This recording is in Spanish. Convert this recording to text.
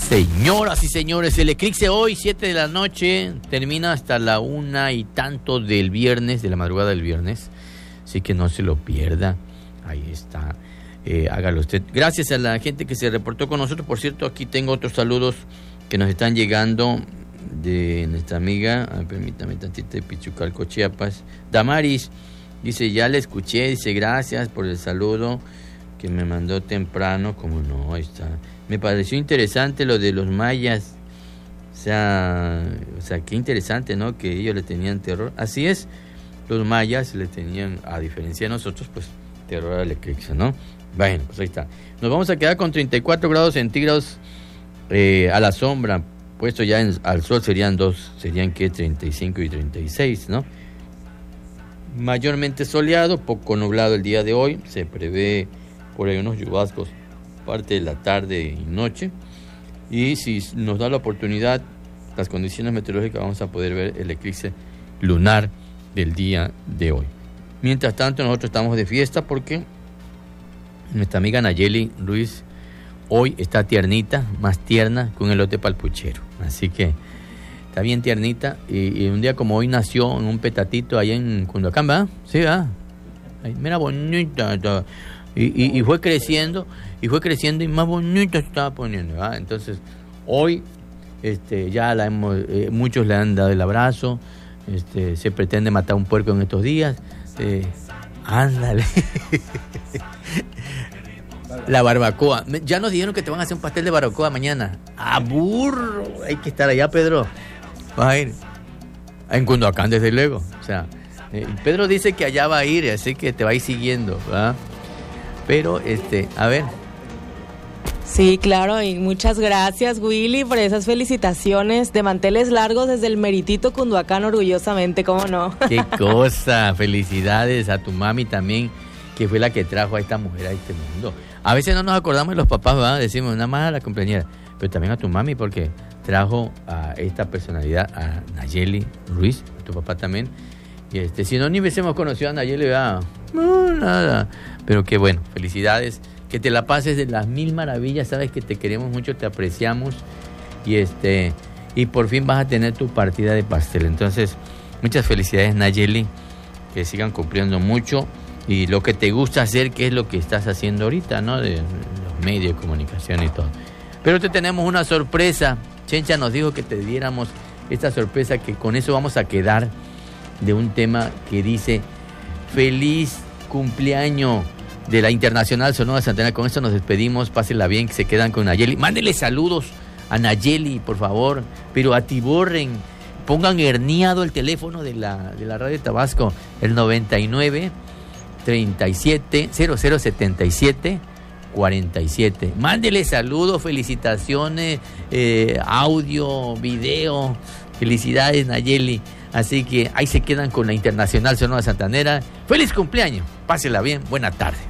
Señoras y señores, el eclipse hoy, 7 de la noche, termina hasta la 1:00 del viernes, de la madrugada del viernes. Así que no se lo pierda. Ahí está. Hágalo usted. Gracias a la gente que se reportó con nosotros. Por cierto, aquí tengo otros saludos que nos están llegando de nuestra amiga, permítame tantito, de Pichucalco, Chiapas. Damaris dice, ya le escuché, dice, gracias por el saludo que me mandó temprano. Como no, ahí está. Me pareció interesante lo de los mayas. O sea, qué interesante, ¿no? Que ellos le tenían terror. Así es, los mayas le tenían, a diferencia de nosotros, pues, terror al eclipse, ¿no? Bueno, pues ahí está. Nos vamos a quedar con 34 grados centígrados a la sombra. Puesto ya al sol serían 35 y 36, ¿no? Mayormente soleado, poco nublado el día de hoy. Se prevé por ahí unos chubascos parte de la tarde y noche, y si nos da la oportunidad, las condiciones meteorológicas, vamos a poder ver el eclipse lunar del día de hoy. Mientras tanto, nosotros estamos de fiesta porque nuestra amiga Nayeli Ruiz hoy está tiernita, más tierna que un elote palpuchero, así que está bien tiernita, y un día como hoy nació en un petatito allá en Cunduacán, ¿verdad? Sí, ¿verdad? Ay, mira, bonita, y fue creciendo y más bonita se estaba poniendo, ¿verdad? Entonces hoy ya muchos le han dado el abrazo. Se pretende matar un puerco en estos días, ándale. La barbacoa, ya nos dijeron que te van a hacer un pastel de barbacoa mañana. ¡Burro! Hay que estar allá, Pedro. Vas a ir en Cunduacán, desde luego. O sea, Pedro dice que allá va a ir, así que te va a ir siguiendo, ¿verdad? Pero, a ver. Sí, claro, y muchas gracias, Willy, por esas felicitaciones de manteles largos desde el meritito Cunduacán, orgullosamente, ¿cómo no? ¡Qué cosa! Felicidades a tu mami también, que fue la que trajo a esta mujer a este mundo. A veces no nos acordamos de los papás, ¿verdad? Decimos nada más a la compañera, pero también a tu mami, porque trajo a esta personalidad, a Nayeli Ruiz, a tu papá también. Y si no, ni hubiésemos conocido a Nayeli, ¿verdad? No, nada. Pero qué bueno, felicidades, que te la pases de las mil maravillas, sabes que te queremos mucho, te apreciamos, y por fin vas a tener tu partida de pastel. Entonces, muchas felicidades, Nayeli, que sigan cumpliendo mucho, y lo que te gusta hacer, que es lo que estás haciendo ahorita, ¿no? De los medios de comunicación y todo. Pero te tenemos una sorpresa. Chencha nos dijo que te diéramos esta sorpresa, que con eso vamos a quedar, de un tema que dice feliz cumpleaños de la Internacional Sonora Santanera. Con esto nos despedimos, pásenla bien, que se quedan con Nayeli. Mándenle saludos a Nayeli, por favor, pero atiborren, pongan herniado el teléfono de la Radio Tabasco, el 99 37 0077 47. Mándele saludos, felicitaciones, audio, video. Felicidades, Nayeli. Así que ahí se quedan con la Internacional Sonora Santanera. ¡Feliz cumpleaños! Pásela bien. Buena tarde.